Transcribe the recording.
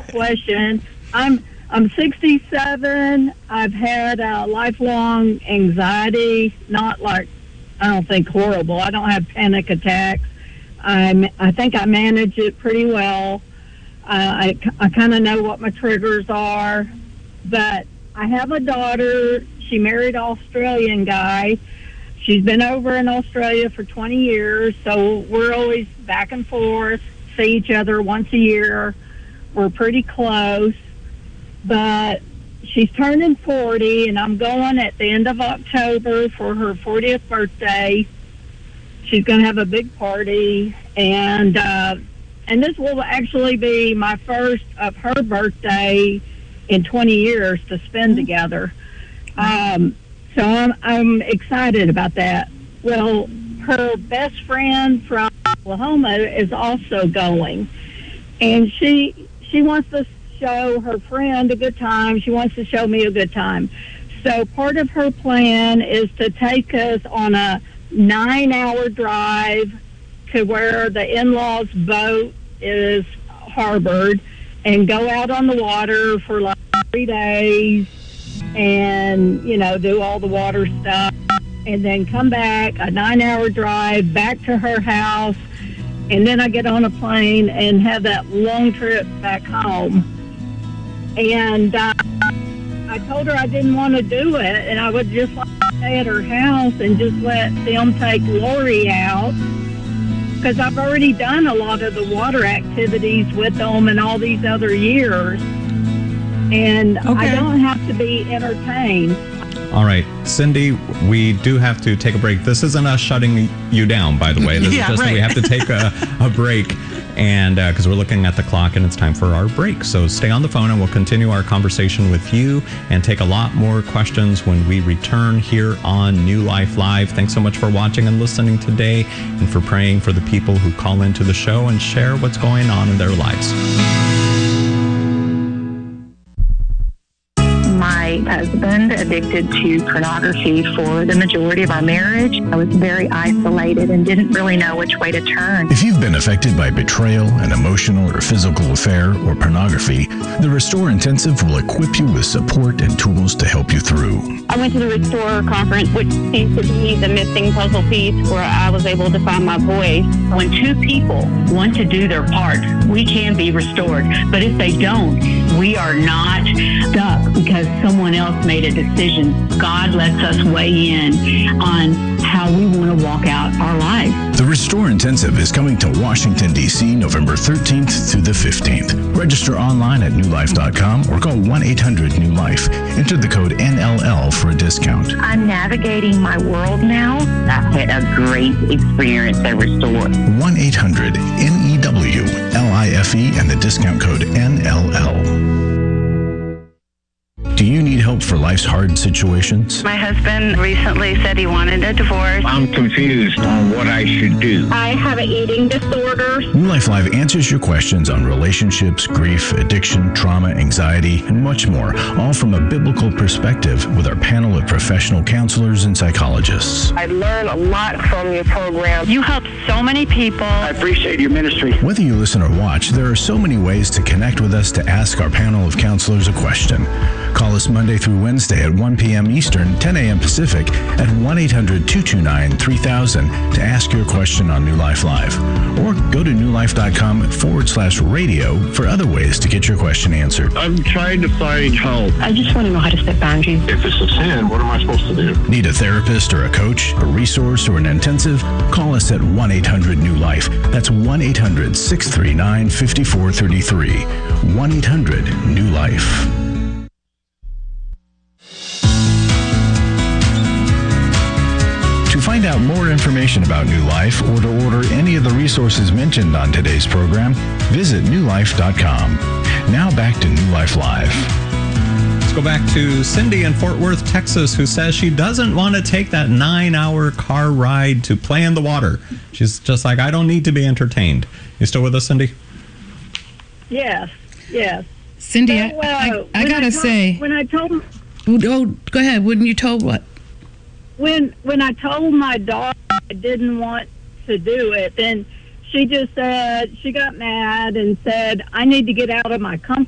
question. I'm 67. I've had lifelong anxiety, not like, I don't think horrible. I don't have panic attacks. I think I manage it pretty well. I kind of know what my triggers are. But I have a daughter. She married an Australian guy. She's been over in Australia for 20 years, so we're always back and forth, see each other once a year. We're pretty close. But she's turning 40, and I'm going at the end of October for her 40th birthday. She's going to have a big party, and this will actually be my first of her birthday in 20 years to spend together. So I'm excited about that. Well, her best friend from Oklahoma is also going, and she wants to show her friend a good time. She wants to show me a good time. So part of her plan is to take us on a 9-hour drive to where the in-laws' boat is harbored and go out on the water for like 3 days and, do all the water stuff, and then come back, a 9-hour drive back to her house, and then I get on a plane and have that long trip back home. And I told her I didn't want to do it, and I would just like to stay at her house and just let them take Lori out, because I've already done a lot of the water activities with them in all these other years, and I don't have to be entertained. All right, Cindy, we do have to take a break. This isn't us shutting you down, by the way. This is just that we have to take a break, and because we're looking at the clock and it's time for our break. So stay on the phone and we'll continue our conversation with you and take a lot more questions when we return here on New Life Live. Thanks so much for watching and listening today, and for praying for the people who call into the show and share what's going on in their lives. My husband addicted to pornography for the majority of our marriage. I was very isolated and didn't really know which way to turn. If you've been affected by betrayal, an emotional or physical affair, or pornography, the Restore Intensive will equip you with support and tools to help you through. I went to the Restore conference, which seems to be the missing puzzle piece where I was able to find my voice. When two people want to do their part, we can be restored. But if they don't, we are not stuck because someone else made a decision. God lets us weigh in on how we want to walk out our life. The Restore Intensive is coming to Washington, D.C. November 13th through the 15th. Register online at newlife.com or call 1-800-NEW-LIFE. Enter the code NLL for a discount. I'm navigating my world now. I've had a great experience at Restore. 1-800-NEWLIFE and the discount code NLL. Do you need help for life's hard situations? My husband recently said he wanted a divorce. I'm confused on what I should do. I have an eating disorder. New Life Live answers your questions on relationships, grief, addiction, trauma, anxiety, and much more, all from a biblical perspective with our panel of professional counselors and psychologists. I learned a lot from your program. You help so many people. I appreciate your ministry. Whether you listen or watch, there are so many ways to connect with us to ask our panel of counselors a question. Call us Monday through Wednesday at 1 p.m. Eastern, 10 a.m. Pacific at 1-800-229-3000 to ask your question on New Life Live. Or go to newlife.com/radio for other ways to get your question answered. I'm trying to find help. I just want to know how to set boundaries. If it's a sin, what am I supposed to do? Need a therapist or a coach, a resource, or an intensive? Call us at 1-800-NEW-LIFE. That's 1-800-639-5433. 1-800-NEW-LIFE. To find out more information about New Life or to order any of the resources mentioned on today's program, visit newlife.com. Now back to New Life Live. Let's go back to Cindy in Fort Worth, Texas, who says she doesn't want to take that 9-hour car ride to play in the water. She's just like, I don't need to be entertained. You still with us, Cindy? Yes. Cindy, So, I gotta say. When I told... Oh, go ahead. When you told what? When I told my daughter I didn't want to do it, then she just said, she got mad and said, I need to get out of my comfort